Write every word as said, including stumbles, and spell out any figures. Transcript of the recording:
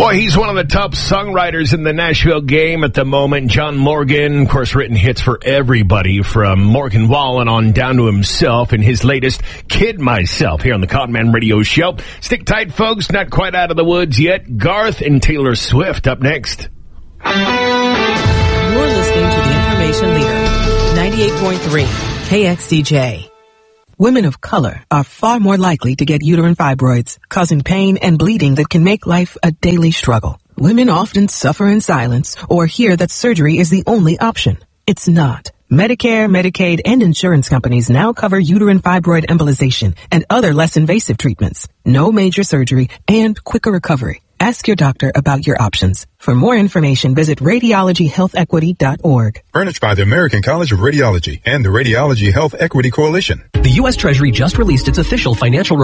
Boy, he's one of the top songwriters in the Nashville game at the moment. John Morgan, of course, written hits for everybody from Morgan Wallen on down to himself in his latest Kid Myself here on the Con Man Radio Show. Stick tight, folks. Not quite out of the woods yet. Garth and Taylor Swift up next. You're listening to the Information Leader, ninety-eight point three K X D J. Women of color are far more likely to get uterine fibroids, causing pain and bleeding that can make life a daily struggle. Women often suffer in silence or hear that surgery is the only option. It's not. Medicare, Medicaid, and insurance companies now cover uterine fibroid embolization and other less invasive treatments. No major surgery and quicker recovery. Ask your doctor about your options. For more information, visit radiology health equity dot org. Furnished by the American College of Radiology and the Radiology Health Equity Coalition. The U S Treasury just released its official financial report.